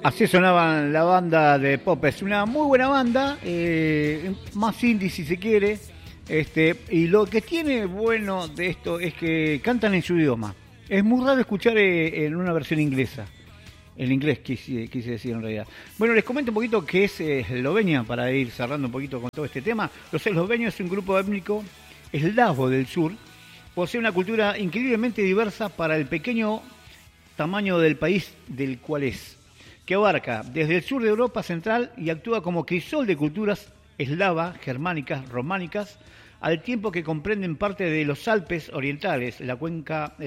Así sonaba la banda de Pop. Es una muy buena banda, más indie si se quiere. Y lo que tiene bueno de esto es que cantan en su idioma. Es muy raro escuchar en una versión inglesa. En inglés quise decir en realidad. Bueno, les comento un poquito qué es Eslovenia para ir cerrando un poquito con todo este tema. Los eslovenios es un grupo étnico eslavo del sur. Posee una cultura increíblemente diversa para el pequeño tamaño del país del cual es, que abarca desde el sur de Europa central y actúa como crisol de culturas eslava, germánicas, románicas, al tiempo que comprenden parte de los Alpes orientales, la cuenca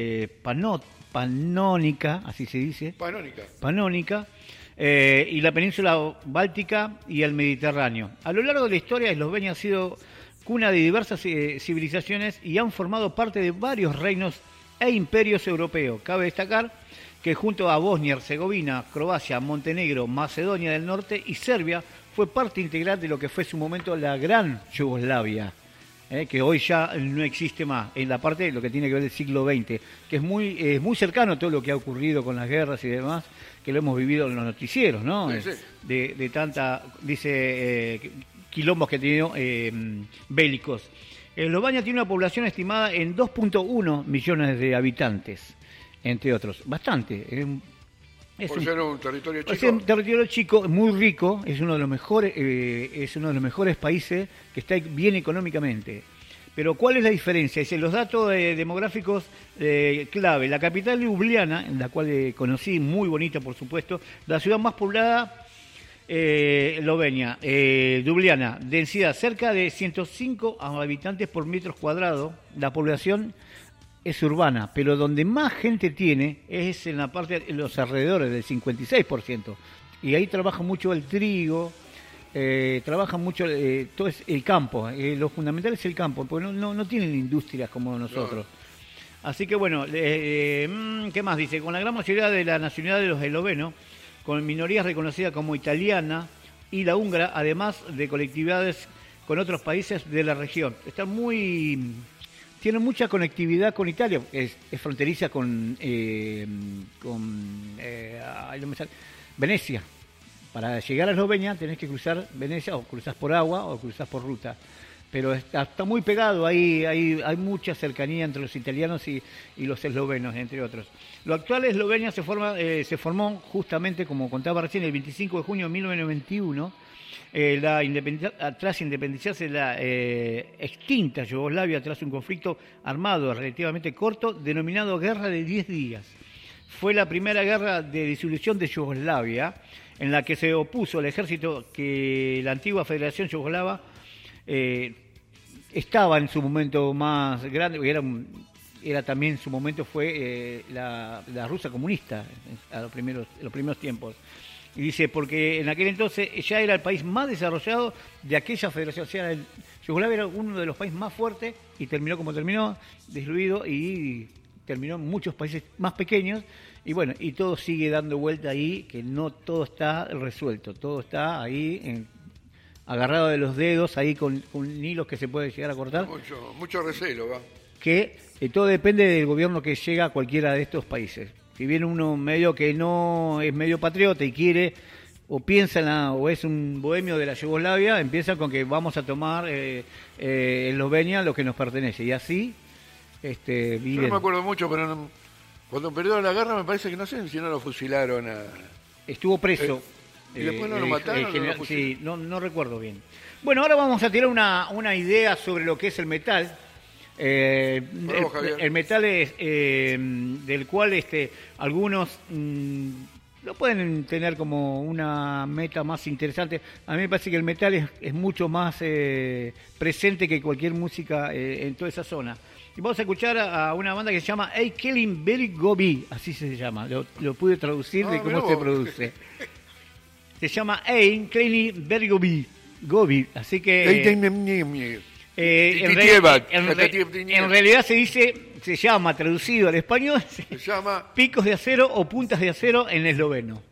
panónica, así se dice, panónica, y la península báltica y el Mediterráneo. A lo largo de la historia, Eslovenia ha sido cuna de diversas civilizaciones y han formado parte de varios reinos e imperios europeos. Cabe destacar que junto a Bosnia, Herzegovina, Croacia, Montenegro, Macedonia del Norte y Serbia fue parte integral de lo que fue en su momento la gran Yugoslavia, que hoy ya no existe más, en la parte de lo que tiene que ver del siglo XX, que es muy cercano a todo lo que ha ocurrido con las guerras y demás, que lo hemos vivido en los noticieros, ¿no? Sí, sí. De tanta, quilombos que ha tenido bélicos. Eslovenia tiene una población estimada en 2.1 millones de habitantes, entre otros. Bastante. Por ser un territorio chico. Es un territorio chico, muy rico, es uno de los mejores países que está bien económicamente. Pero ¿cuál es la diferencia? Los datos demográficos clave. La capital Ljubljana, en la cual conocí, muy bonita por supuesto, la ciudad más poblada, Eslovenia, Ljubljana, densidad cerca de 105 habitantes por metros cuadrados. La población es urbana, pero donde más gente tiene es en la parte de los alrededores del 56%. Y ahí trabaja mucho el trigo, trabaja mucho todo es el campo. Lo fundamental es el campo, porque no tienen industrias como nosotros. No. Así que bueno, ¿qué más dice? Con la gran mayoría de la nacionalidad de los eslovenos, con minorías reconocidas como italiana y la húngara, además de colectividades con otros países de la región. Tiene mucha conectividad con Italia, es fronteriza con Venecia. Para llegar a Eslovenia tenés que cruzar Venecia, o cruzás por agua o cruzás por ruta. Pero está muy pegado, hay mucha cercanía entre los italianos y los eslovenos, entre otros. Lo actual Eslovenia se formó justamente, como contaba recién, el 25 de junio de 1991, tras independizarse de la extinta Yugoslavia, tras un conflicto armado relativamente corto, denominado Guerra de 10 días. Fue la primera guerra de disolución de Yugoslavia, en la que se opuso el ejército que la antigua Federación Yugoslava estaba en su momento más grande, era también en su momento fue la Rusia comunista en los primeros tiempos. Y dice, porque en aquel entonces ya era el país más desarrollado de aquella federación, o sea, Yugoslavia era uno de los países más fuertes y terminó como terminó, destruido, y terminó en muchos países más pequeños, y bueno, y todo sigue dando vuelta ahí, que no todo está resuelto, todo está ahí agarrado de los dedos, ahí con hilos que se puede llegar a cortar. Mucho recelo, va. Que todo depende del gobierno que llega a cualquiera de estos países. Si viene uno medio que no es medio patriota y quiere, o piensa o es un bohemio de la Yugoslavia, empieza con que vamos a tomar Eslovenia lo que nos pertenece. Y así viven. Yo no me acuerdo mucho, pero cuando perdieron la guerra me parece que no sé si no lo fusilaron a... Estuvo preso. ¿Y después no lo mataron? Sí, no recuerdo bien. Bueno, ahora vamos a tirar una idea sobre lo que es el metal. El metal es del cual algunos lo pueden tener como una meta más interesante. A mí me parece que el metal es mucho más presente que cualquier música en toda esa zona. Y vamos a escuchar a una banda que se llama Hey Killing Billy Gobi, así se llama, lo pude traducir de cómo se produce. Se llama Hey Killing Billy Gobi, así que... en realidad se llama, traducido al español, se llama Picos de Acero o Puntas de Acero en esloveno.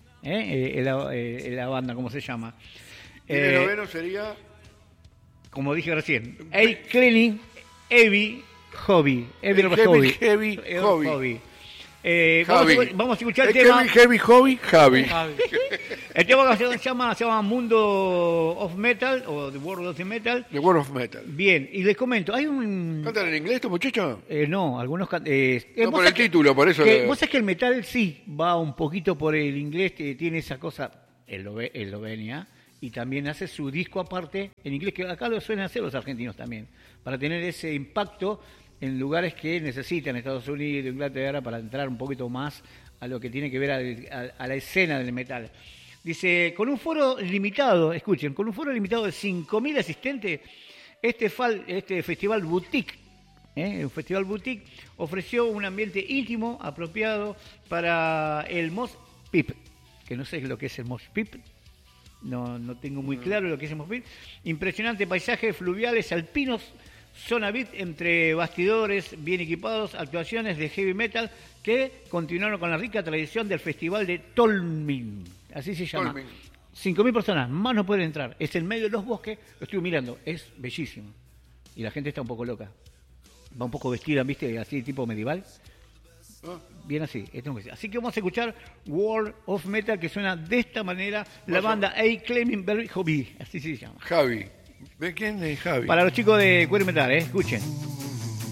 La banda, ¿cómo se llama? ¿En esloveno sería? Como dije recién, Cleaning Heavy Hobby. Javi. Vamos a escuchar el Es tema. Heavy Hobby, Javi. El tema que se llama Mundo of Metal o The World of the Metal. The World of Metal. Bien, y les comento, hay un... ¿Cantan en inglés estos muchachos? No, algunos... No, por el título, por eso. Vos sabés que el metal sí va un poquito por el inglés, tiene esa cosa, Eslovenia, y también hace su disco aparte en inglés, que acá lo suelen hacer los argentinos también, para tener ese impacto en lugares que necesitan, Estados Unidos, Inglaterra, para entrar un poquito más a lo que tiene que ver a la escena del metal. Dice, con un foro limitado, escuchen, con un foro limitado de 5.000 asistentes, este festival boutique, un festival boutique, ofreció un ambiente íntimo, apropiado para el Mosh Pit, que no sé lo que es el Mosh Pit, no tengo muy claro lo que es el Mosh Pit. Impresionante paisajes fluviales alpinos, zona beat entre bastidores bien equipados, actuaciones de heavy metal que continuaron con la rica tradición del festival de Tolmin, así se llama. 5.000 personas, más no pueden entrar. Es en medio de los bosques, lo estoy mirando, es bellísimo. Y la gente está un poco loca. Va un poco vestida, ¿viste? Así tipo medieval. Bien así. Así que vamos a escuchar World of Metal, que suena de esta manera. La banda A Claiming Very Hobby, así se llama. Javi. ¿Ve quién es Javi? Para los chicos de Cuero Metal, escuchen.